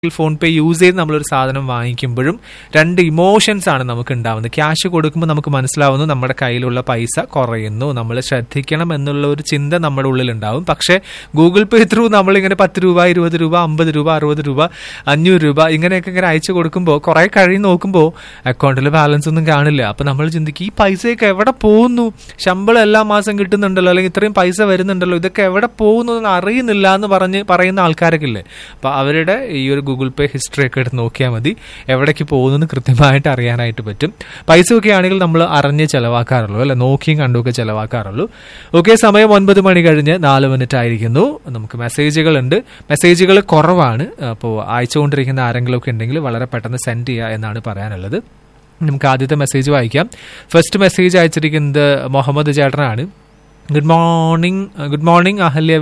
Phone പേ use ചെയ്ത് നമ്മളൊരു സാധനം വാങ്ങിക്കുമ്പോഴും രണ്ട് ഇമോഷൻസ് ആണ് നമുക്ക് ഉണ്ടാവുന്നത്. ക്യാഷ് കൊടുക്കുമ്പോൾ നമുക്ക് മനസ്സിലാവുന്നു നമ്മുടെ കയ്യിലുള്ള പൈസ കുറയുന്നു, നമ്മൾ ശ്രദ്ധിക്കണം എന്നുള്ള ഒരു ചിന്ത നമ്മുടെ ഉള്ളിലുണ്ടാവും. പക്ഷേ ഗൂഗിൾ പേ ത്രൂ നമ്മളിങ്ങനെ 10 രൂപ 20 രൂപ 50 രൂപ 60 രൂപ 500 രൂപ ഇങ്ങനെയൊക്കെ ഇങ്ങനെ അയച്ചു കൊടുക്കുമ്പോൾ കുറെ കഴിഞ്ഞ് നോക്കുമ്പോൾ അക്കൗണ്ടിൽ ബാലൻസ് ഒന്നും കാണില്ല. അപ്പൊ നമ്മൾ ചിന്തിക്കും, ഈ പൈസയൊക്കെ എവിടെ പോകുന്നു? ശമ്പളം എല്ലാ മാസം കിട്ടുന്നുണ്ടല്ലോ, അല്ലെങ്കിൽ ഇത്രയും പൈസ വരുന്നുണ്ടല്ലോ, ഇതൊക്കെ എവിടെ പോകുന്നു എന്ന് അറിയുന്നില്ല എന്ന് പറയുന്ന ആൾക്കാരൊക്കെ ഇല്ലേ. അപ്പൊ അവരുടെ ഈ ഒരു ഗൂഗിൾ പേ ഹിസ്റ്ററി ഒക്കെ എടുത്ത് നോക്കിയാൽ മതി, എവിടേക്ക് പോകുന്നു കൃത്യമായിട്ട് അറിയാനായിട്ട് പറ്റും. പൈസ ഒക്കെ ആണെങ്കിൽ നമ്മൾ അറിഞ്ഞ് ചെലവാക്കാറുള്ളൂ അല്ലെ, നോക്കിയും കണ്ടുമൊക്കെ ചെലവാക്കാറുള്ളൂ. ഓക്കെ, സമയം 9 മണി കഴിഞ്ഞ് 4 മിനിറ്റ് ആയിരിക്കുന്നു. നമുക്ക് മെസ്സേജുകളുണ്ട്, മെസ്സേജുകൾ കുറവാണ്. അപ്പോൾ അയച്ചുകൊണ്ടിരിക്കുന്ന ആരെങ്കിലും ഒക്കെ ഉണ്ടെങ്കിൽ വളരെ പെട്ടെന്ന് സെൻഡ് ചെയ്യുക എന്നാണ് പറയാനുള്ളത്. നമുക്ക് ആദ്യത്തെ മെസ്സേജ് വായിക്കാം. ഫസ്റ്റ് മെസ്സേജ് അയച്ചിരിക്കുന്നത് മുഹമ്മദ് ചേട്ടനാണ്. Good morning Ahalya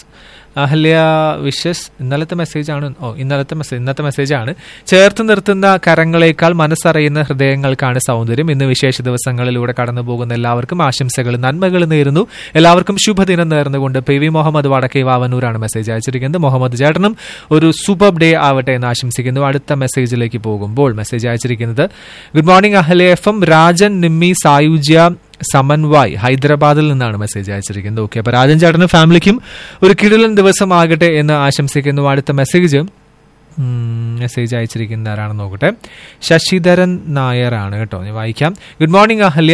wishes. ഇന്നത്തെ മെസ്സേജാണ്. ചേർത്ത് നിർത്തുന്ന കരങ്ങളേക്കാൾ മനസ്സറിയുന്ന ഹൃദയങ്ങൾക്കാണ് സൗന്ദര്യം. ഇന്ന് വിശേഷ ദിവസങ്ങളിലൂടെ കടന്നു പോകുന്ന എല്ലാവർക്കും ആശംസകൾ, നന്മകൾ നേരുന്നു. എല്ലാവർക്കും ശുഭദിനം നേർന്നുകൊണ്ട് PV മുഹമ്മദ് വടക്കേ വാവന്നൂരാണ് മെസ്സേജ് അയച്ചിരിക്കുന്നത്. മുഹമ്മദ് ചേട്ടനും ഒരു സൂപ്പർ ഡേ ആവട്ടെ എന്ന് ആശംസിക്കുന്നു. അടുത്ത മെസ്സേജിലേക്ക് പോകുമ്പോൾ മെസ്സേജ് അയച്ചിരിക്കുന്നത് good morning Ahalya FM Rajan Nimmi Sayujya Samanvay ഹൈദരാബാദിൽ നിന്നാണ് മെസ്സേജ് അയച്ചിരിക്കുന്നത്. ഓക്കെ, അപ്പൊ രാജൻ ചേട്ടനും ഫാമിലിക്കും ഒരു കിടിലൻ ദിവസമാകട്ടെ എന്ന് ആശംസിക്കുന്നു. അടുത്ത മെസ്സേജ് അയച്ചിരിക്കുന്ന ആരാണെന്ന് നോക്കട്ടെ. ശശിധരൻ നായർ ആണ് കേട്ടോ, ഞാൻ വായിക്കാം. Good morning Ahalya.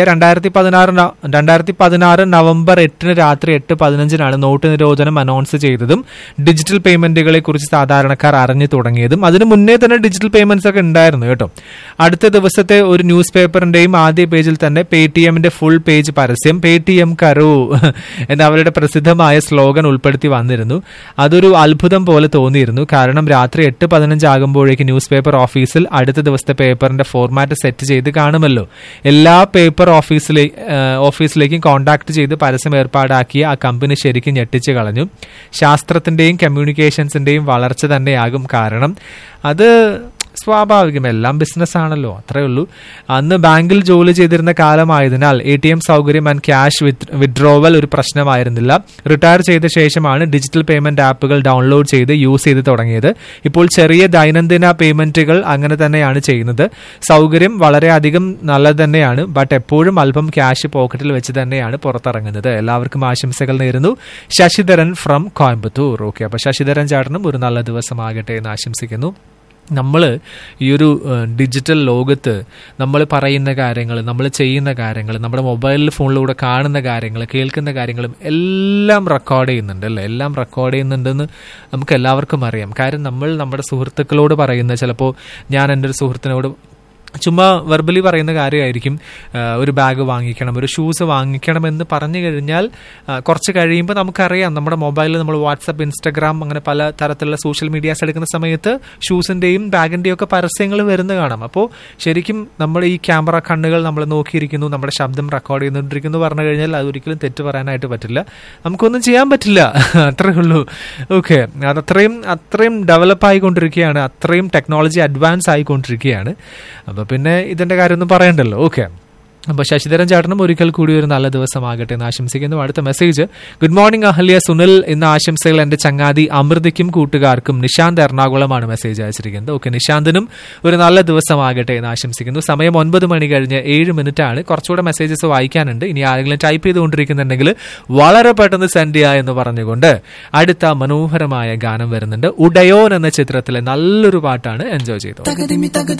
2016 നവംബർ 8 രാത്രി 8:15 നോട്ട് നിരോധനം അനൗൺസ് ചെയ്തതും ഡിജിറ്റൽ പേയ്മെന്റുകളെ കുറിച്ച് സാധാരണക്കാർ അറിഞ്ഞു തുടങ്ങിയതും. അതിന് മുന്നേ തന്നെ ഡിജിറ്റൽ പേയ്മെന്റ്സ് ഒക്കെ ഉണ്ടായിരുന്നു കേട്ടോ. അടുത്ത ദിവസത്തെ ഒരു ന്യൂസ് പേപ്പറിന്റെയും ആദ്യ പേജിൽ തന്നെ പേടിഎമ്മിന്റെ ഫുൾ പേജ് പരസ്യം പേടിഎം കരോ എന്ന അവരുടെ പ്രസിദ്ധമായ സ്ലോഗൻ ഉൾപ്പെടുത്തി വന്നിരുന്നു. അതൊരു അത്ഭുതം പോലെ തോന്നിയിരുന്നു. കാരണം രാത്രി 8:15 ആകുമ്പോഴേക്ക് ന്യൂസ് പേപ്പർ ഓഫീസിൽ അടുത്ത ദിവസത്തെ പേപ്പറിന്റെ ഫോർമാറ്റ് സെറ്റ് ചെയ്ത് കാണുമല്ലോ. എല്ലാ പേപ്പർ ഓഫീസിലേക്കും കോൺടാക്ട് ചെയ്ത് പരസ്യം ഏർപ്പാടാക്കിയ ആ കമ്പനി ശരിക്കും ഞെട്ടിച്ചു കളഞ്ഞു. ശാസ്ത്രത്തിന്റെയും കമ്മ്യൂണിക്കേഷൻസിന്റെയും വളർച്ച തന്നെയാകും കാരണം. അത് സ്വാഭാവികം, എല്ലാം ബിസിനസ് ആണല്ലോ, അത്രേ ഉള്ളൂ. അന്ന് ബാങ്കിൽ ജോലി ചെയ്തിരുന്ന കാലമായതിനാൽ ATM സൗകര്യം ആൻഡ് ക്യാഷ് വിത്ഡ്രോവൽ ഒരു പ്രശ്നമായിരുന്നില്ല. റിട്ടയർ ചെയ്ത ശേഷമാണ് ഡിജിറ്റൽ പേയ്മെന്റ് ആപ്പുകൾ ഡൗൺലോഡ് ചെയ്ത് യൂസ് ചെയ്ത് തുടങ്ങിയത്. ഇപ്പോൾ ചെറിയ ദൈനംദിന പേയ്മെന്റുകൾ അങ്ങനെ തന്നെയാണ് ചെയ്യുന്നത്. സൗകര്യം വളരെയധികം നല്ലത് തന്നെയാണ്. ബട്ട് എപ്പോഴും അല്പം ക്യാഷ് പോക്കറ്റിൽ വെച്ച് തന്നെയാണ് പുറത്തിറങ്ങുന്നത്. എല്ലാവർക്കും ആശംസകൾ നേരുന്നു. ശശിധരൻ ഫ്രം കോയമ്പത്തൂർ. ഓക്കെ, അപ്പൊ ശശിധരൻ ചേട്ടനും ഒരു നല്ല ദിവസമാകട്ടെ എന്ന് ആശംസിക്കുന്നു. നമ്മൾ ഈ ഒരു ഡിജിറ്റൽ ലോകത്ത് നമ്മൾ പറയുന്ന കാര്യങ്ങൾ, നമ്മൾ ചെയ്യുന്ന കാര്യങ്ങൾ, നമ്മുടെ മൊബൈൽ ഫോണിലൂടെ കാണുന്ന കാര്യങ്ങൾ, കേൾക്കുന്ന കാര്യങ്ങളും എല്ലാം റെക്കോർഡ് ചെയ്യുന്നുണ്ട് അല്ലേ. എല്ലാം റെക്കോർഡ് ചെയ്യുന്നുണ്ടെന്ന് നമുക്ക് എല്ലാവർക്കും അറിയാം. കാര്യം നമ്മൾ നമ്മുടെ സുഹൃത്തുക്കളോട് പറയുന്ന, ചിലപ്പോൾ ഞാൻ എൻ്റെ ഒരു സുഹൃത്തിനോട് ചുമ്മാ വെർബലി പറയുന്ന കാര്യമായിരിക്കും, ഒരു ബാഗ് വാങ്ങിക്കണം, ഒരു ഷൂസ് വാങ്ങിക്കണം എന്ന് പറഞ്ഞു കഴിഞ്ഞാൽ കുറച്ച് കഴിയുമ്പോൾ നമുക്കറിയാം നമ്മുടെ മൊബൈലിൽ നമ്മൾ വാട്സപ്പ്, ഇൻസ്റ്റഗ്രാം അങ്ങനെ പല തരത്തിലുള്ള സോഷ്യൽ മീഡിയാസ് എടുക്കുന്ന സമയത്ത് ഷൂസിന്റെയും ബാഗിന്റെയും ഒക്കെ പരസ്യങ്ങൾ വരുന്ന കാണാം. അപ്പോൾ ശരിക്കും നമ്മൾ ഈ ക്യാമറ കണ്ണുകൾ നമ്മൾ നോക്കിയിരിക്കുന്നു, നമ്മുടെ ശബ്ദം റെക്കോർഡ് ചെയ്തുകൊണ്ടിരിക്കുന്നു പറഞ്ഞു കഴിഞ്ഞാൽ അതൊരിക്കലും തെറ്റ് പറയാനായിട്ട് പറ്റില്ല, നമുക്കൊന്നും ചെയ്യാൻ പറ്റില്ല. അത്രേ ഉള്ളൂ. ഓക്കെ, അത്രയും ഡെവലപ്പ് ആയിക്കൊണ്ടിരിക്കുകയാണ്, അത്രയും ടെക്നോളജി അഡ്വാൻസ് ആയിക്കൊണ്ടിരിക്കുകയാണ്. അപ്പൊ പിന്നെ ഇതിന്റെ കാര്യമൊന്നും പറയണ്ടല്ലോ. ഓക്കെ, അപ്പോൾ ശശിധരൻ ചേട്ടനും ഒരിക്കൽ കൂടി ഒരു നല്ല ദിവസമാകട്ടെ എന്ന് ആശംസിക്കുന്നു. അടുത്ത message good morning Ahalya Sunil എന്ന ആശംസകൾ എൻ്റെ ചങ്ങാതി അമൃതയ്ക്കും കൂട്ടുകാർക്കും. നിശാന്ത് എറണാകുളമാണ് മെസ്സേജ് അയച്ചിരിക്കുന്നത്. ഓക്കെ, നിശാന്തിനും ഒരു നല്ല ദിവസമാകട്ടെ എന്ന് ആശംസിക്കുന്നു. സമയം 9 മണി കഴിഞ്ഞ് 7 മിനിറ്റ് ആണ്. കുറച്ചുകൂടെ മെസ്സേജസ് വായിക്കാനുണ്ട്. ഇനി ആരെങ്കിലും ടൈപ്പ് ചെയ്തുകൊണ്ടിരിക്കുന്നുണ്ടെങ്കിൽ വളരെ പെട്ടെന്ന് സെൻഡ് ചെയ്യുക എന്ന് പറഞ്ഞുകൊണ്ട് അടുത്ത മനോഹരമായ ഗാനം വരുന്നുണ്ട്. ഉടയോൻ എന്ന ചിത്രത്തിലെ നല്ലൊരു പാട്ടാണ്, എൻജോയ് ചെയ്തോ.